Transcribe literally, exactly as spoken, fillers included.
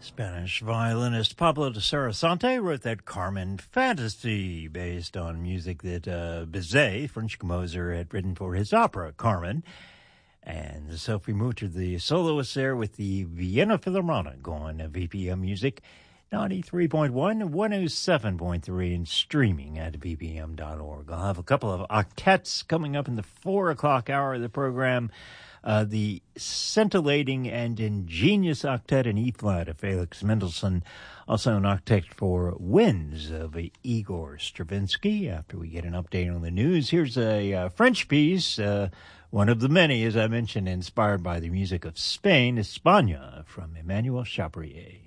Spanish violinist Pablo de Sarasate wrote that Carmen Fantasy based on music that uh, Bizet, French composer, had written for his opera, Carmen. And so if we move to the soloists there with the Vienna Philharmonic on V P M Music, ninety-three point one, one oh seven point three, and streaming at V P M dot org. I'll have a couple of octets coming up in the four o'clock hour of the program. Uh, the scintillating and ingenious octet in E-flat of Felix Mendelssohn, also an octet for Winds of Igor Stravinsky. After we get an update on the news, here's a uh, French piece, uh, one of the many, as I mentioned, inspired by the music of Spain, España, from Emmanuel Chabrier.